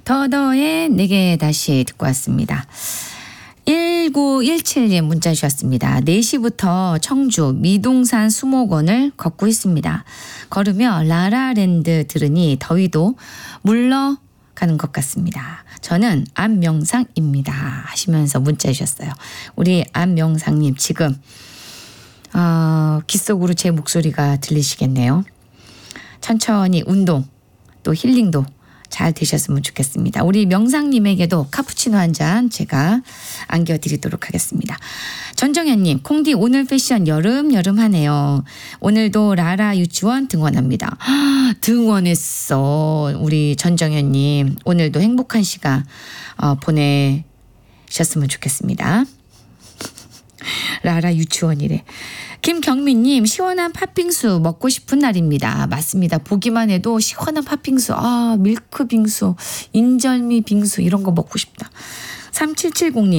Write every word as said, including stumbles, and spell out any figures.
더더의 내게 다시 듣고 왔습니다. 일구일칠님 문자 주셨습니다. 네 시부터 청주 미동산 수목원을 걷고 있습니다. 걸으며 라라랜드 들으니 더위도 물러가는 것 같습니다. 저는 안명상입니다 하시면서 문자 주셨어요. 우리 안명상님 지금 어, 귀 속으로 제 목소리가 들리시겠네요. 천천히 운동 또 힐링도 잘 되셨으면 좋겠습니다. 우리 명상님에게도 카푸치노 한 잔 제가 안겨드리도록 하겠습니다. 전정현님, 콩디 오늘 패션 여름여름하네요. 오늘도 라라 유치원 등원합니다. 아, 등원했어. 우리 전정현님 오늘도 행복한 시간 어, 보내셨으면 좋겠습니다. 라라 유치원이래. 김경민님, 시원한 팥빙수 먹고 싶은 날입니다. 맞습니다. 보기만 해도 시원한 팥빙수, 아 밀크 빙수, 인절미 빙수 이런 거 먹고 싶다. 삼칠칠공님